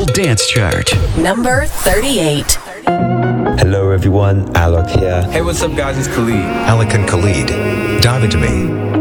Global Dance Chart. Number 38. Hello everyone, Alok here. Hey, what's up guys, it's Khalid. Alec and Khalid, Dive Into Me.